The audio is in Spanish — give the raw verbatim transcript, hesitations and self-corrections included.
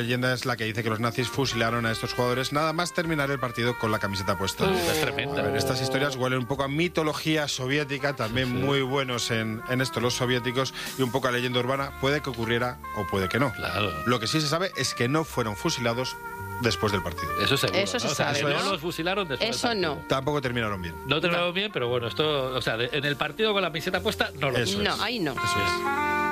leyenda es la que dice que los nazis fusilaron a estos jugadores nada más terminar el partido con la camiseta puesta. Oh. Es tremenda. A ver, estas historias huelen un poco a mitología soviética, también sí. muy buenos en, en esto los soviéticos, y un poco a leyenda urbana. Puede que ocurriera o puede que no. Claro. Lo que sí se sabe es que no fueron fusilados después del partido. Eso seguro. Eso se ¿no? O sea, sabe, que ¿no? no los fusilaron después Eso del partido. no. Tampoco terminaron bien. No terminaron bien, pero bueno, esto, o sea, de, en el partido con la camiseta puesta no lo Eso No, es. ahí no. Eso es.